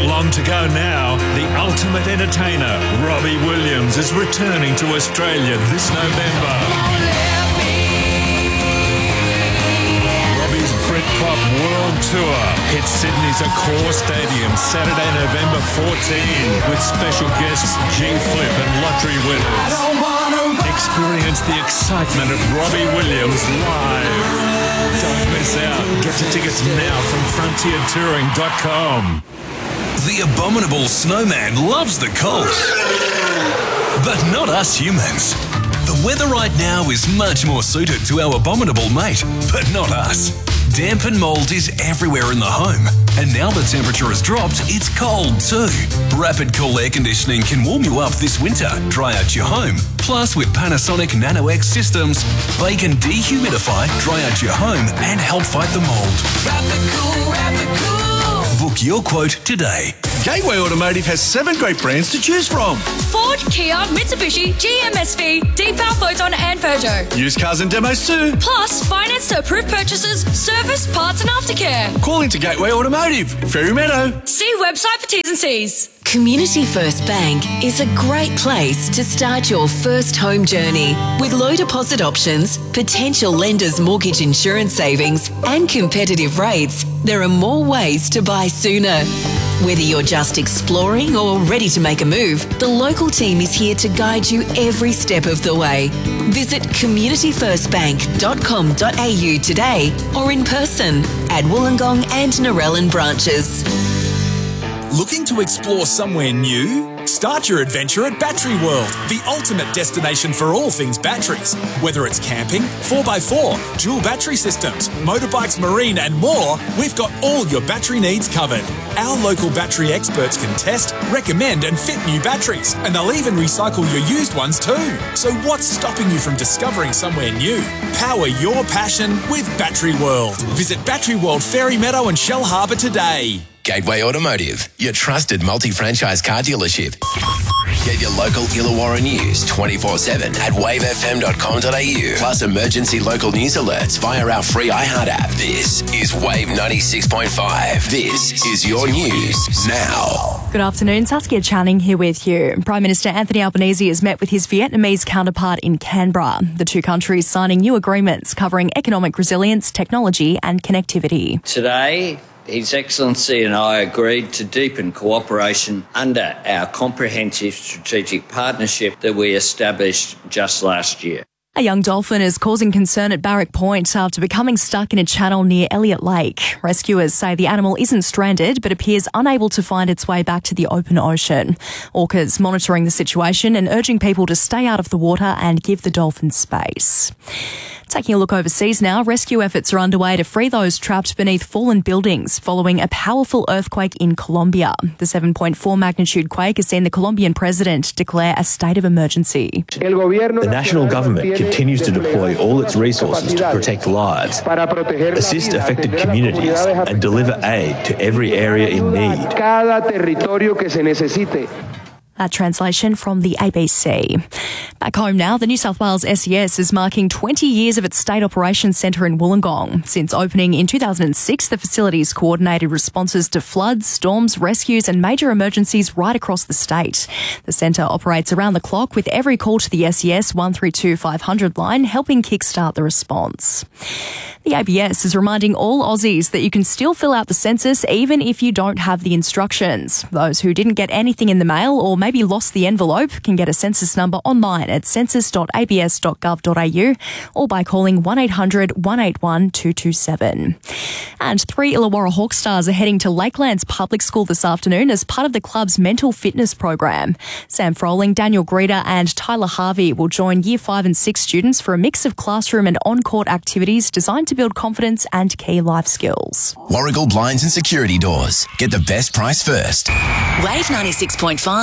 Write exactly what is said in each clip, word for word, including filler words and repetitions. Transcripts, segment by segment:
Not long to go now. The ultimate entertainer, Robbie Williams, is returning to Australia this November. Robbie's Britpop World Tour hits Sydney's Accor Stadium Saturday, November fourteenth, with special guests G-Flip and lottery winners. Experience the excitement of Robbie Williams live. Don't miss out. Get your tickets now from frontier touring dot com. The abominable snowman loves the cold, but not us humans. The weather right now is much more suited to our abominable mate, but not us. Damp and mould is everywhere in the home, and now the temperature has dropped, it's cold too. Rapid Cool Air Conditioning can warm you up this winter, dry out your home. Plus, with Panasonic Nano-X systems, they can dehumidify, dry out your home, and help fight the mould. Rapid Cool, Rapid Cool. Book your quote today. Gateway Automotive has seven great brands to choose from. Ford, Kia, Mitsubishi, G M S V, Deepal, Photon and Peugeot. Used cars and demos too. Plus, finance to approved purchases, service, parts and aftercare. Call into Gateway Automotive, Fairy Meadow. See website for T's and C's. Community First Bank is a great place to start your first home journey. With low deposit options, potential lenders' mortgage insurance savings, and competitive rates, there are more ways to buy sooner. Whether you're just exploring or ready to make a move, the local team is here to guide you every step of the way. Visit community first bank dot com dot a u today or in person at Wollongong and Narellan branches. Looking to explore somewhere new? Start your adventure at Battery World, the ultimate destination for all things batteries. Whether it's camping, four by four, dual battery systems, motorbikes, marine and more, we've got all your battery needs covered. Our local battery experts can test, recommend and fit new batteries, and they'll even recycle your used ones too. So what's stopping you from discovering somewhere new? Power your passion with Battery World. Visit Battery World, Fairy Meadow and Shell Harbour today. Gateway Automotive, your trusted multi-franchise car dealership. Get your local Illawarra news twenty-four seven at wave f m dot com dot a u. Plus emergency local news alerts via our free iHeart app. This is Wave ninety-six point five. This is your news now. Good afternoon, Saskia Channing here with you. Prime Minister Anthony Albanese has met with his Vietnamese counterpart in Canberra. The two countries signing new agreements covering economic resilience, technology and connectivity. Today, His Excellency and I agreed to deepen cooperation under our comprehensive strategic partnership that we established just last year. A young dolphin is causing concern at Barrack Point after becoming stuck in a channel near Elliott Lake. Rescuers say the animal isn't stranded but appears unable to find its way back to the open ocean. Orca's monitoring the situation and urging people to stay out of the water and give the dolphin space. Taking a look overseas now, rescue efforts are underway to free those trapped beneath fallen buildings following a powerful earthquake in Colombia. The seven point four magnitude quake has seen the Colombian president declare a state of emergency. The national government continues to deploy all its resources to protect lives, assist affected communities and deliver aid to every area in need. That translation from the A B C. Back home now, the New South Wales S E S is marking twenty years of its State Operations Centre in Wollongong. Since opening in two thousand six, the facility's coordinated responses to floods, storms, rescues and major emergencies right across the state. The centre operates around the clock with every call to the S E S one three two five hundred line helping kickstart the response. The A B S is reminding all Aussies that you can still fill out the census even if you don't have the instructions. Those who didn't get anything in the mail or maybe lost the envelope can get a census number online at census dot a b s dot gov dot a u or by calling one eight hundred one eight one two two seven. And three Illawarra Hawk stars are heading to Lakelands Public School this afternoon as part of the club's mental fitness program. Sam Froling, Daniel Greeder and Tyler Harvey will join year five and six students for a mix of classroom and on-court activities designed to build confidence and key life skills. Warragul Blinds and Security Doors. Get the best price first. Wave ninety-six point five.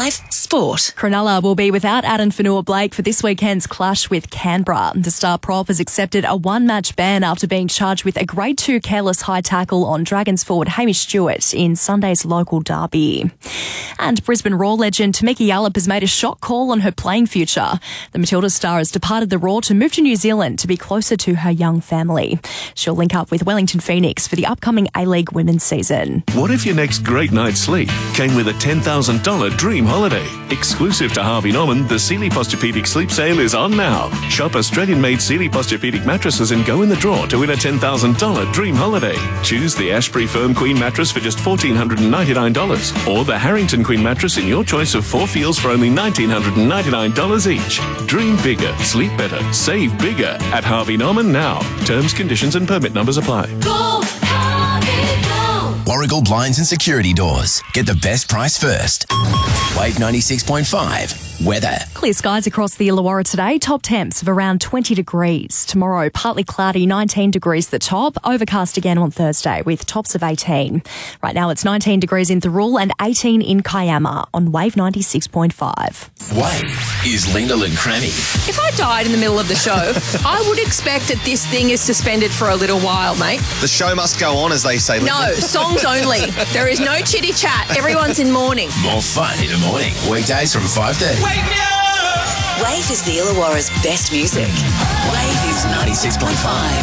sport. Cronulla will be without Adam Fanua-Blake for this weekend's clash with Canberra. The star prop has accepted a one-match ban after being charged with a Grade two careless high tackle on Dragons forward Hamish Stewart in Sunday's local derby. And Brisbane Roar legend Tamika Yallop has made a shock call on her playing future. The Matilda star has departed the Roar to move to New Zealand to be closer to her young family. She'll link up with Wellington Phoenix for the upcoming A-League women's season. What if your next great night's sleep came with a ten thousand dollars dream holiday? Exclusive to Harvey Norman, the Sealy Posturepedic Sleep Sale is on now. Shop Australian-made Sealy Posturepedic mattresses and go in the draw to win a ten thousand dollars dream holiday. Choose the Ashbury Firm Queen mattress for just one thousand four hundred ninety-nine dollars or the Harrington Queen mattress in your choice of four feels for only one thousand nine hundred ninety-nine dollars each. Dream bigger, sleep better, save bigger at Harvey Norman now. Terms, conditions and permit numbers apply. Go, Harvey, go. Warragul Blinds and Security Doors. Get the best price first. Wave ninety-six point five. Weather. Clear skies across the Illawarra today. Top temps of around twenty degrees. Tomorrow, partly cloudy, nineteen degrees at the top. Overcast again on Thursday with tops of eighteen. Right now it's nineteen degrees in Thirroul and eighteen in Kiama on Wave ninety-six point five. Wave is Lyndall and Crammy. If I died in the middle of the show, I would expect that this thing is suspended for a little while, mate. The show must go on, as they say. No, songs only. There is no chitty chat. Everyone's in mourning. More fun in the morning. Weekdays from five thirty. Wave is the Illawarra's best music. Wave is ninety-six point five.